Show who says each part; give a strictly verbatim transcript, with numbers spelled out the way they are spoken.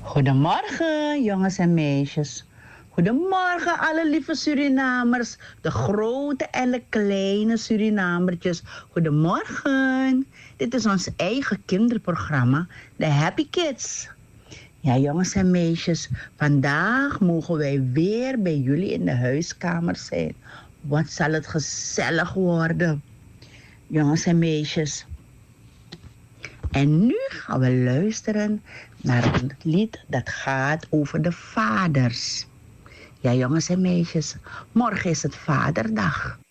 Speaker 1: Goedemorgen, jongens en meisjes. Goedemorgen, alle lieve Surinamers. De grote en de kleine Surinamertjes. Goedemorgen. Dit is ons eigen kinderprogramma, de Happy Kids. Ja, jongens en meisjes. Vandaag mogen wij weer bij jullie in de huiskamer zijn. Wat zal het gezellig worden. Jongens en meisjes. En nu gaan we luisteren naar een lied dat gaat over de vaders. Ja, jongens en meisjes, morgen is het Vaderdag.